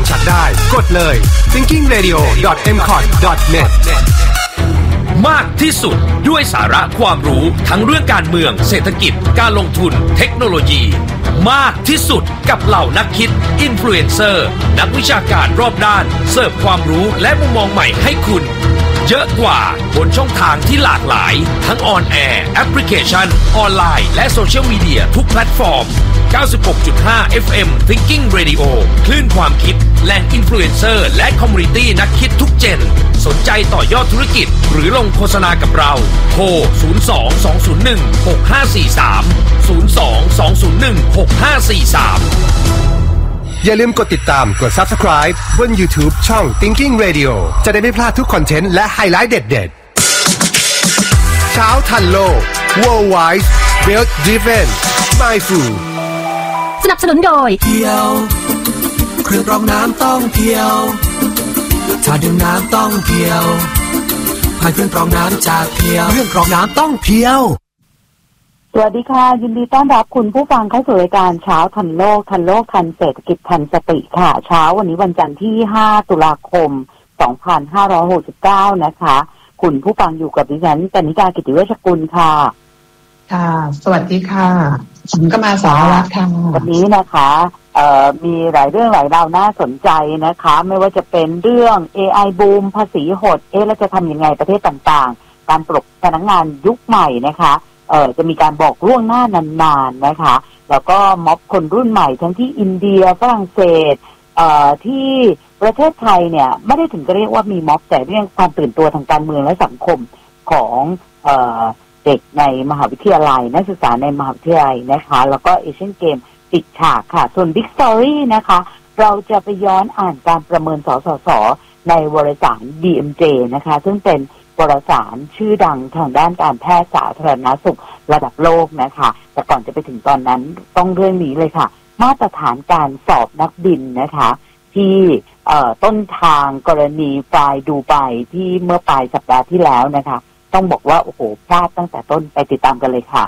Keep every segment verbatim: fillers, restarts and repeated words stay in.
ชัดได้กดเลย ทิงกิ้งเรดิโอ ดอท เอ็ม คอท ดอท เน็ตมากที่สุดด้วยสาระความรู้ทั้งเรื่องการเมืองเศรษฐกิจการลงทุนเทคโนโลยีมากที่สุดกับเหล่านักคิดอินฟลูเอนเซอร์นักวิชาการรอบด้านเสิร์ฟความรู้และมุมมองใหม่ให้คุณเยอะกว่าบนช่องทางที่หลากหลายทั้งออนแอร์แอปพลิเคชันออนไลน์และโซเชียลมีเดียทุกแพลตฟอร์ม เก้าสิบหกจุดห้า เอฟ เอ็ม Thinking Radio คลื่นความคิดแหล่งอินฟลูเอนเซอร์และคอมมูนิตี้นักคิดทุกเจนสนใจต่อยอดธุรกิจหรือลงโฆษณากับเราโทร ศูนย์ สอง สอง ศูนย์ หนึ่ง หก ห้า สี่ สาม ศูนย์ สอง สอง ศูนย์ หนึ่ง หก ห้า สี่ สามอย่าลืมกดติดตามกด Subscribe บน YouTube ช่อง Thinking Radio จะได้ไม่พลาดทุกคอนเทนต์และไฮไลท์เด็ดๆเช้าทันโลก Worldwide Wealth Driven Mindful สนับสนุนโดยเพียวเครื่องกรองน้ำต้องเพียวถ้าดื่มน้ำต้องเพียวผ่านเครื่องกรองน้ำจากเพียวเครื่องกรองน้ำต้องเพียวสวัสดีค่ะยินดีต้อนรับคุณผู้ฟังเข้าสู่รายการเช้าทันโลกทันโลกทันเศรษฐกิจทันสติค่ะเช้าวันนี้วันจันทร์ที่ห้าตุลาคมสองพันห้าร้อยหกสิบเก้านะคะคุณผู้ฟังอยู่กับดิฉันกนิกากิติเวชกุลค่ะค่ะสวัสดีค่ะผมก็มาสาระค่ะวันนี้นะคะเอ่อมีหลายเรื่องหลายราวน่าสนใจนะคะไม่ว่าจะเป็นเรื่อง เอ ไอ บูมภาษีหดเอ๊ะแล้วจะทำยังไงประเทศต่างๆการปลดพนักงานยุคใหม่นะคะเอ่อจะมีการบอกล่วงหน้านานๆนะคะแล้วก็ม็อบคนรุ่นใหม่ทั้งที่อินเดียฝรั่งเศสเอ่อที่ประเทศไทยเนี่ยไม่ได้ถึงจะเรียกว่ามีม็อบแต่เรื่องความตื่นตัวทางการเมืองและสังคมของเอ่อเด็กในมหาวิทยาลัยนักศึกษาในมหาวิทยาลัยนะคะแล้วก็เอเชียนเกมปิดฉากค่ะส่วน Big Story นะคะเราจะไปย้อนอ่านการประเมินสสสในวารสาร ดี เอ็ม เจ นะคะซึ่งเป็นวารสารชื่อดังทางด้านการแพทย์สาธารณสุขระดับโลกนะคะแต่ก่อนจะไปถึงตอนนั้นต้องเรื่องนี้เลยค่ะมาตรฐานการสอบนักบินนะคะที่เอ่อต้นทางกรณีฟลายดูไบที่เมื่อปลายสัปดาห์ที่แล้วนะคะต้องบอกว่าโอ้โหพลาดตั้งแต่ต้นไปติดตามกันเลยค่ะ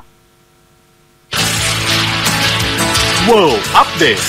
World Update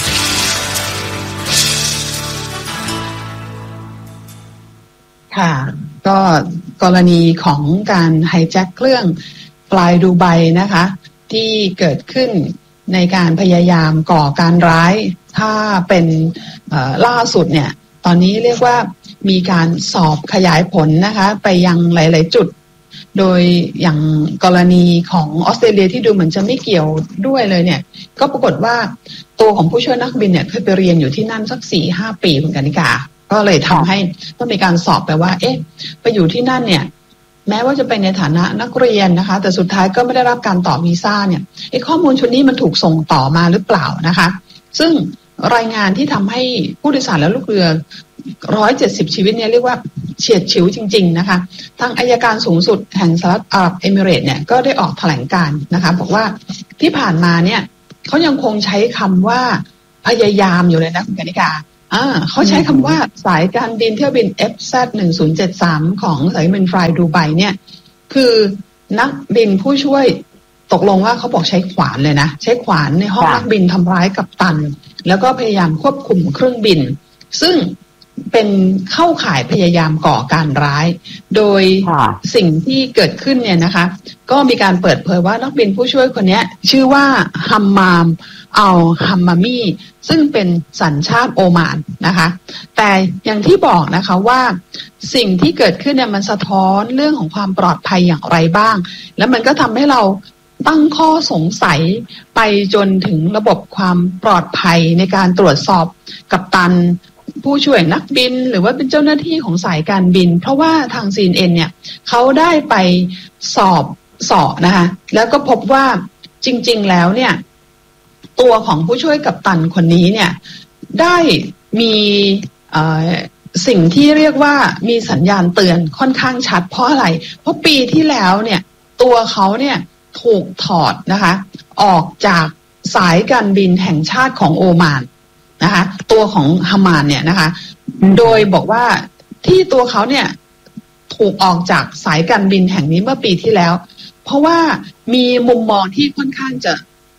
ค่ะก็กรณีของการไฮแจ็คเครื่องฟลายดูไบนะคะที่เกิดขึ้นในการพยายามก่อการร้ายถ้าเป็นล่าสุดเนี่ยตอนนี้เรียกว่ามีการสอบขยายผลนะคะไปยังหลายๆจุดโดยอย่างกรณีของออสเตรเลียที่ดูเหมือนจะไม่เกี่ยวด้วยเลยเนี่ยก็ปรากฏว่าตัวของผู้ช่วยนักบินเนี่ยเคยไปเรียนอยู่ที่นั่นสัก สี่ห้า ปีคุณกนิกาก็เลยทำให้ต้องมีการสอบไปว่าเอ๊ะไปอยู่ที่นั่นเนี่ยแม้ว่าจะเป็นในฐานะนักเรียนนะคะแต่สุดท้ายก็ไม่ได้รับการต่อวีซ่าเนี่ยไอ้ข้อมูลชุดนี้มันถูกส่งต่อมาหรือเปล่านะคะซึ่งรายงานที่ทำให้ผู้โดยสารและลูกเรือหนึ่งร้อยเจ็ดสิบชีวิตเนี่ยเรียกว่าเฉียดฉิวจริงๆนะคะทางอัยการสูงสุดแห่งสหรัฐอาหรับเอมิเรตส์เนี่ยก็ได้ออกแถลงการณ์นะคะบอกว่าที่ผ่านมาเนี่ยเขายังคงใช้คำว่าพยายามอยู่เลยนะคุณกนิกาอ่าเขาใช้คำว่าสายการบินเที่ยวบิน เอฟ แซด หนึ่งศูนย์เจ็ดสาม ของสายการบินฟลายดูไบเนี่ยคือนักบินผู้ช่วยตกลงว่าเขาบอกใช้ขวานเลยนะใช้ขวานในห้องนักบินทำร้ายกัปตันแล้วก็พยายามควบคุมเครื่องบินซึ่งเป็นเข้าข่ายพยายามก่อการร้ายโดยสิ่งที่เกิดขึ้นเนี่ยนะคะก็มีการเปิดเผยว่านักบินผู้ช่วยคนนี้ชื่อว่าฮัมมามอัลฮัมมามีซึ่งเป็นสัญชาติโอมานนะคะแต่อย่างที่บอกนะคะว่าสิ่งที่เกิดขึ้นเนี่ยมันสะท้อนเรื่องของความปลอดภัยอย่างไรบ้างแล้วมันก็ทำให้เราตั้งข้อสงสัยไปจนถึงระบบความปลอดภัยในการตรวจสอบกัปตันผู้ช่วยนักบินหรือว่าเป็นเจ้าหน้าที่ของสายการบินเพราะว่าทาง ซี เอ็น เอ็น เนี่ยเขาได้ไปสอบสอบนะคะแล้วก็พบว่าจริงๆแล้วเนี่ยตัวของผู้ช่วยกัปตันคนนี้เนี่ยได้มีเอ่อสิ่งที่เรียกว่ามีสัญญาณเตือนค่อนข้างชัดเพราะอะไรเพราะปีที่แล้วเนี่ยตัวเขาเนี่ยถูกถอดนะคะออกจากสายการบินแห่งชาติของโอมานนะคะตัวของฮามานเนี่ยนะคะโดยบอกว่าที่ตัวเขาเนี่ยถูกออกจากสายการบินแห่งนี้เมื่อปีที่แล้วเพราะว่ามีมุมมองที่ค่อนข้างจะ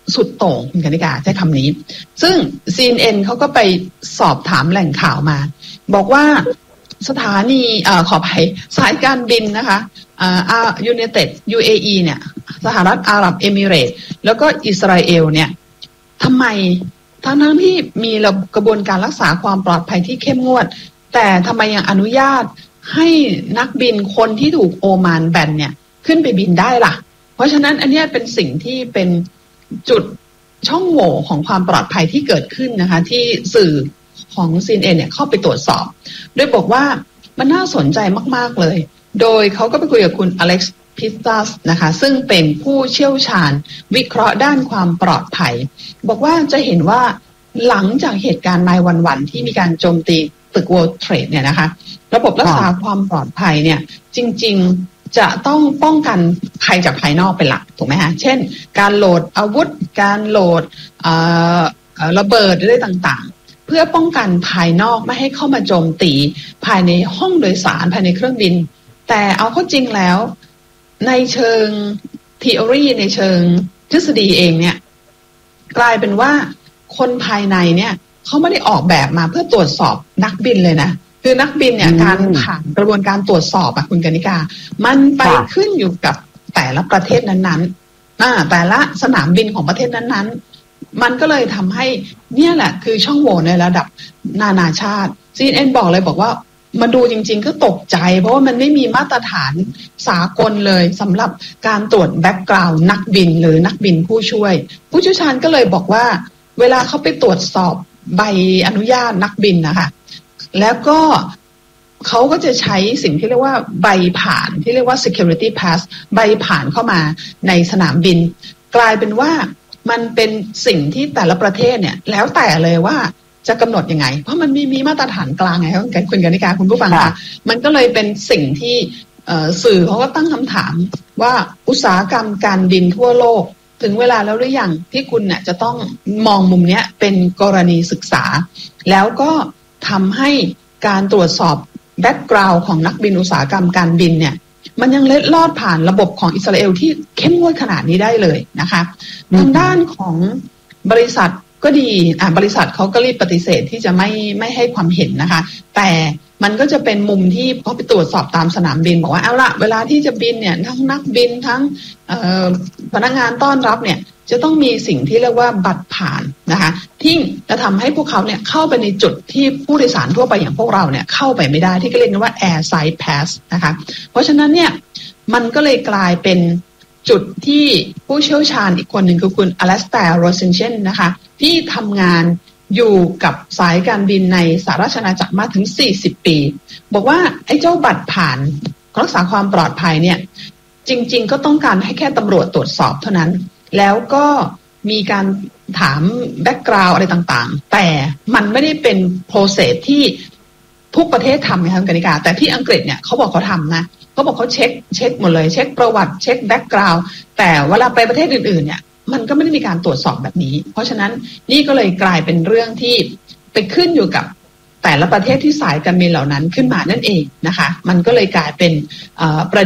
สุดโต่งคุณกนิกาใช้คำนี้ซึ่ง ซี เอ็น เอ็น เขาก็ไปสอบถามแหล่งข่าวมาบอกว่าสถานีเอ่อขออภัยสายการบินนะคะอ่า United ยู เอ อี เนี่ยสหรัฐอาหรับเอมิเรตส์แล้วก็อิสราเอลเนี่ยทำไมทั้งทั้งที่มีกระบวนการรักษาความปลอดภัยที่เข้มงวดแต่ทำไมยังอนุญาตให้นักบินคนที่ถูกโอมานแบนเนี่ยขึ้นไปบินได้ล่ะเพราะฉะนั้นอันนี้เป็นสิ่งที่เป็นจุดช่องโหว่ของความปลอดภัยที่เกิดขึ้นนะคะที่สื่อของ ซี เอ็น เอ็น เนี่ยเข้าไปตรวจสอบโดยบอกว่ามันน่าสนใจมากๆเลยโดยเขาก็ไปคุยกับคุณอเล็กซ์พิสตัสนะคะซึ่งเป็นผู้เชี่ยวชาญวิเคราะห์ด้านความปลอดภัยบอกว่าจะเห็นว่าหลังจากเหตุการณ์นายวันวันที่มีการโจมตีตึก World Trade เนี่ยนะคะระบบรักษาความปลอดภัยเนี่ยจริงๆจะต้องป้องกันภัยจากภายนอกเป็นหลักถูกไหมฮะเช่นการโหลดอาวุธการโหลดระเบิดอะไรต่างๆเพื่อป้องกันภายนอกไม่ให้เข้ามาโจมตีภายในห้องโดยสารภายในเครื่องบินแต่เอาเข้าจริงแล้วในเชิง theory ในเชิงทฤษฎีเองเนี่ยกลายเป็นว่าคนภายในเนี่ยเขาไม่ได้ออกแบบมาเพื่อตรวจสอบนักบินเลยนะคือนักบินเนี่ยการผ่านกระบวนการตรวจสอบอะคุณกนิกามันไปขึ้นอยู่กับแต่ละประเทศนั้นๆอ่าแต่ละสนามบินของประเทศนั้นๆมันก็เลยทำให้เนี่ยแหละคือช่องโหว่ในระดับนานาชาติ ซี เอ็น เอ็น บอกเลยบอกว่ามาดูจริงๆก็ตกใจเพราะว่ามันไม่มีมาตรฐานสากลเลยสำหรับการตรวจแบ็กกราวด์นักบินหรือนักบินผู้ช่วยผู้เชี่ยวชาญก็เลยบอกว่าเวลาเขาไปตรวจสอบใบอนุญาตนักบินนะคะแล้วก็เขาก็จะใช้สิ่งที่เรียกว่าใบผ่านที่เรียกว่า security pass ใบผ่านเข้ามาในสนามบินกลายเป็นว่ามันเป็นสิ่งที่แต่ละประเทศเนี่ยแล้วแต่เลยว่าจะกำหนดยังไงเพราะมันมีมีมาตรฐานกลางไงครับคุณกนิกาคุณผู้ฟังค่ะมันก็เลยเป็นสิ่งที่สื่อเขาก็ตั้งคำถามว่าอุตสาหกรรมการบินทั่วโลกถึงเวลาแล้วหรือยังที่คุณเนี่ยจะต้องมองมุมนี้เป็นกรณีศึกษาแล้วก็ทำให้การตรวจสอบแบ็กกราวด์ของนักบินอุตสาหกรรมการบินเนี่ยมันยังเล็ดลอดผ่านระบบของอิสราเอลที่เข้มงวดขนาดนี้ได้เลยนะคะทางด้านของบริษัทก็ดีอ่าบริษัทเขาก็รีบปฏิเสธที่จะไม่ไม่ให้ความเห็นนะคะแต่มันก็จะเป็นมุมที่เขาไปตรวจสอบตามสนามบินบอกว่าเอาละเวลาที่จะบินเนี่ยทั้งนักบินทั้งพนักงานต้อนรับเนี่ยจะต้องมีสิ่งที่เรียกว่าบัตรผ่านนะคะที่จะทำให้พวกเขาเนี่ยเข้าไปในจุดที่ผู้โดยสารทั่วไปอย่างพวกเราเนี่ยเข้าไปไม่ได้ที่เรียกว่า air side pass นะคะเพราะฉะนั้นเนี่ยมันก็เลยกลายเป็นจุดที่ผู้เชี่ยวชาญอีกคนหนึ่งคือคุณอลัสแตร์โรเซนเชนนะคะที่ทำงานอยู่กับสายการบินในสหราชอาณาจักรมาถึงสี่สิบปีบอกว่าไอ้เจ้าบัตรผ่านรักษาความปลอดภัยเนี่ยจริงๆก็ต้องการให้แค่ตำรวจตรวจสอบเท่านั้นแล้วก็มีการถามแบ็กกราวด์อะไรต่างๆแต่มันไม่ได้เป็นโปรเซสที่ทุกประเทศทำนะครับกนิกาแต่ที่อังกฤษเนี่ยเขาบอกเขาทำนะเขาบอกเขาเช็คเช็คหมดเลยเช็คประวัติเช็คแบ็กกราวด์แต่เวลาไปประเทศอื่นๆเนี่ยมันก็ไม่ได้มีการตรวจสอบแบบนี้เพราะฉะนั้นนี่ก็เลยกลายเป็นเรื่องที่ไปขึ้นอยู่กับแต่ละประเทศที่สายการบินเหล่านั้นขึ้นมานั่นเองนะคะมันก็เลยกลายเป็นประ